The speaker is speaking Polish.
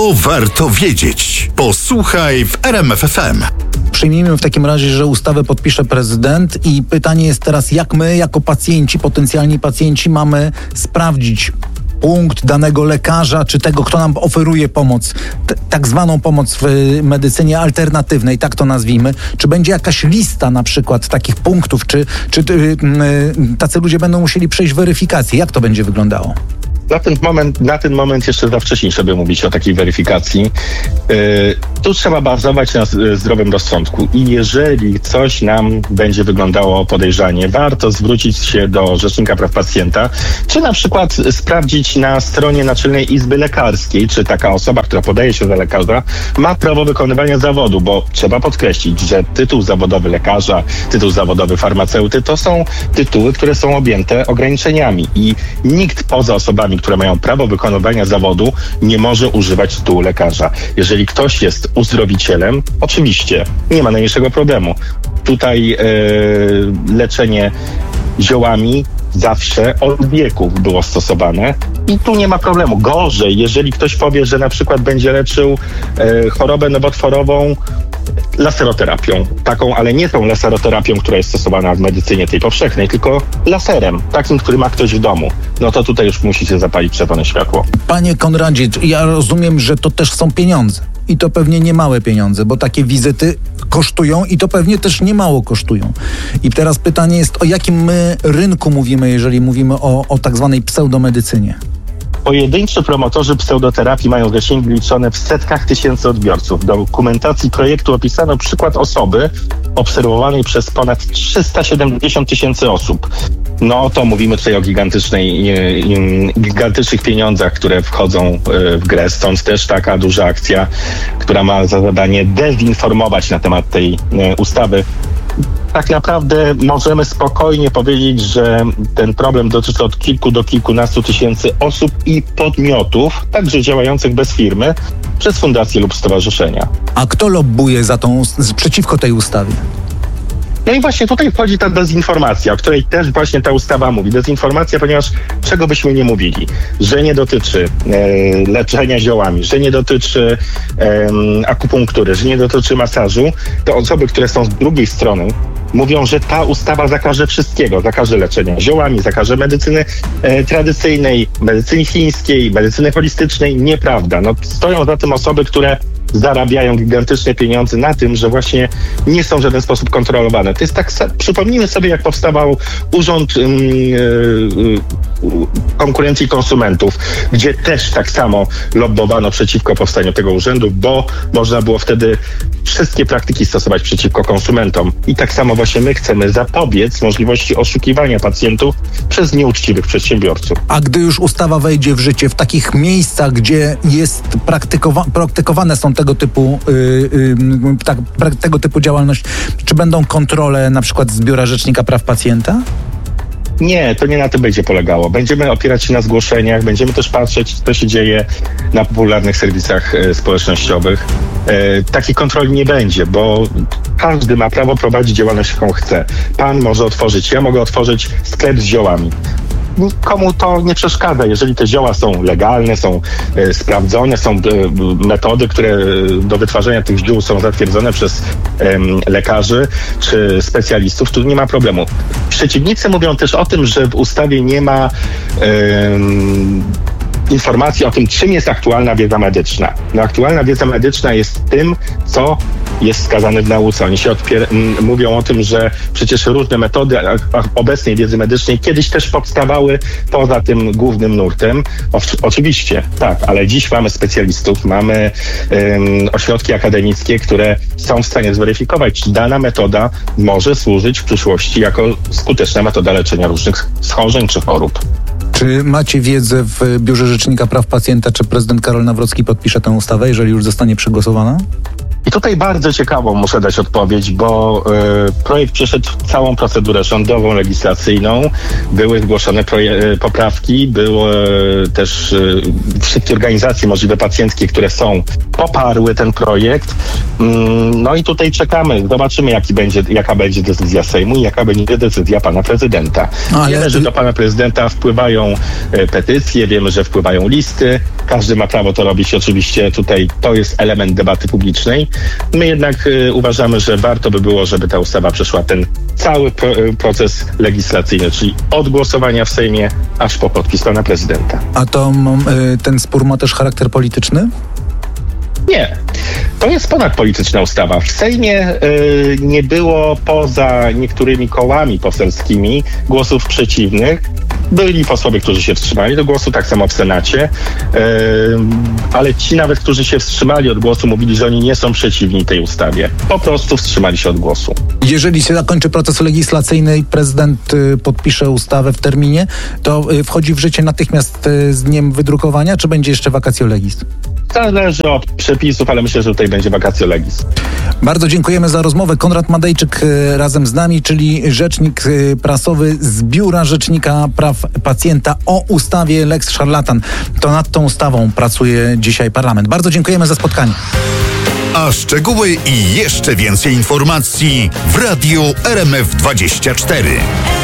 To warto wiedzieć. Posłuchaj w RMF FM. Przyjmijmy w takim razie, że ustawę podpisze prezydent i pytanie jest teraz, jak my jako pacjenci, potencjalni pacjenci mamy sprawdzić punkt danego lekarza, czy tego, kto nam oferuje pomoc, tak zwaną pomoc w medycynie alternatywnej, tak to nazwijmy. Czy będzie jakaś lista na przykład takich punktów, czy tacy ludzie będą musieli przejść weryfikację? Jak to będzie wyglądało? Na ten moment jeszcze za wcześnie, żeby mówić o takiej weryfikacji. Tu trzeba bazować na zdrowym rozsądku i jeżeli coś nam będzie wyglądało podejrzanie, warto zwrócić się do Rzecznika Praw Pacjenta, czy na przykład sprawdzić na stronie Naczelnej Izby Lekarskiej, czy taka osoba, która podaje się za lekarza, ma prawo wykonywania zawodu, bo trzeba podkreślić, że tytuł zawodowy lekarza, tytuł zawodowy farmaceuty to są tytuły, które są objęte ograniczeniami i nikt poza osobami, które mają prawo wykonywania zawodu, nie może używać tytułu lekarza. Jeżeli ktoś jest uzdrowicielem, oczywiście nie ma najmniejszego problemu. Tutaj leczenie ziołami zawsze od wieków było stosowane i tu nie ma problemu. Gorzej, jeżeli ktoś powie, że na przykład będzie leczył chorobę nowotworową laseroterapią, taką, ale nie tą laseroterapią, która jest stosowana w medycynie tej powszechnej, tylko laserem, takim, który ma ktoś w domu. No to tutaj już musi się zapalić czerwone światło. Panie Konradzie, ja rozumiem, że to też są pieniądze. I to pewnie nie małe pieniądze, bo takie wizyty kosztują i to pewnie też nie mało kosztują. I teraz pytanie jest, o jakim my rynku mówimy, jeżeli mówimy o tak zwanej pseudomedycynie? Pojedynczy promotorzy pseudoterapii mają zasięgi liczone w setkach tysięcy odbiorców. W dokumentacji projektu opisano przykład osoby obserwowanej przez ponad 370 tysięcy osób. No to mówimy tutaj o gigantycznych pieniądzach, które wchodzą w grę. Stąd też taka duża akcja, która ma za zadanie dezinformować na temat tej ustawy. Tak naprawdę możemy spokojnie powiedzieć, że ten problem dotyczy od kilku do kilkunastu tysięcy osób i podmiotów, także działających bez firmy, przez fundacje lub stowarzyszenia. A kto lobbuje przeciwko tej ustawie? No i właśnie tutaj wchodzi ta dezinformacja, o której też właśnie ta ustawa mówi. Dezinformacja, ponieważ czego byśmy nie mówili, że nie dotyczy leczenia ziołami, że nie dotyczy akupunktury, że nie dotyczy masażu, to osoby, które są z drugiej strony, mówią, że ta ustawa zakaże wszystkiego, zakaże leczenia ziołami, zakaże medycyny tradycyjnej, medycyny chińskiej, medycyny holistycznej. Nieprawda. No, stoją za tym osoby, które zarabiają gigantyczne pieniądze na tym, że właśnie nie są w żaden sposób kontrolowane. To jest tak, przypomnijmy sobie, jak powstawał Urząd Konkurencji i Konsumentów, gdzie też tak samo lobbowano przeciwko powstaniu tego urzędu, bo można było wtedy wszystkie praktyki stosować przeciwko konsumentom. I tak samo właśnie my chcemy zapobiec możliwości oszukiwania pacjentów przez nieuczciwych przedsiębiorców. A gdy już ustawa wejdzie w życie, w takich miejscach, gdzie jest praktykowane są tego typu działalność, czy będą kontrole na przykład z Biura Rzecznika Praw Pacjenta? Nie, to nie na tym będzie polegało. Będziemy opierać się na zgłoszeniach, będziemy też patrzeć, co się dzieje na popularnych serwisach społecznościowych. Takiej kontroli nie będzie, bo każdy ma prawo prowadzić działalność, jaką chce. Pan może otworzyć, ja mogę otworzyć sklep z ziołami. Nikomu to nie przeszkadza, jeżeli te zioła są legalne, są sprawdzone, są metody, które do wytwarzania tych ziół są zatwierdzone przez lekarzy czy specjalistów, tu nie ma problemu. Przeciwnicy mówią też o tym, że w ustawie nie ma informacji o tym, czym jest aktualna wiedza medyczna. No, aktualna wiedza medyczna jest tym, co jest wskazane w nauce. Oni się mówią o tym, że przecież różne metody obecnej wiedzy medycznej kiedyś też powstawały poza tym głównym nurtem. Oczywiście, tak, ale dziś mamy specjalistów, mamy ośrodki akademickie, które są w stanie zweryfikować, czy dana metoda może służyć w przyszłości jako skuteczna metoda leczenia różnych schorzeń czy chorób. Czy macie wiedzę w Biurze Rzecznika Praw Pacjenta, czy prezydent Karol Nawrocki podpisze tę ustawę, jeżeli już zostanie przegłosowana? I tutaj bardzo ciekawą muszę dać odpowiedź, bo projekt przeszedł całą procedurę rządową, legislacyjną. Były zgłoszone poprawki, były też wszystkie organizacje możliwe pacjenckie, które poparły ten projekt. No i tutaj czekamy, zobaczymy jaka będzie decyzja Sejmu i jaka będzie decyzja pana prezydenta. Wiemy, że do pana prezydenta wpływają petycje, wiemy, że wpływają listy. Każdy ma prawo to robić. Oczywiście tutaj to jest element debaty publicznej. My jednak uważamy, że warto by było, żeby ta ustawa przeszła ten cały proces legislacyjny, czyli od głosowania w Sejmie aż po podpis pana prezydenta. A to ten spór ma też charakter polityczny? Nie. To jest ponadpolityczna ustawa. W Sejmie nie było poza niektórymi kołami poselskimi głosów przeciwnych. Byli posłowie, którzy się wstrzymali do głosu, tak samo w Senacie, ale ci nawet, którzy się wstrzymali od głosu, mówili, że oni nie są przeciwni tej ustawie. Po prostu wstrzymali się od głosu. Jeżeli się zakończy proces legislacyjny i prezydent podpisze ustawę w terminie, to wchodzi w życie natychmiast z dniem wydrukowania, czy będzie jeszcze vacatio legis? Zależy od przepisów, ale myślę, że tutaj będzie vacatio legis. Bardzo dziękujemy za rozmowę. Konrad Madejczyk razem z nami, czyli rzecznik prasowy z Biura Rzecznika Praw Pacjenta o ustawie Lex Szarlatan. To nad tą ustawą pracuje dzisiaj parlament. Bardzo dziękujemy za spotkanie. A szczegóły i jeszcze więcej informacji w Radiu RMF24.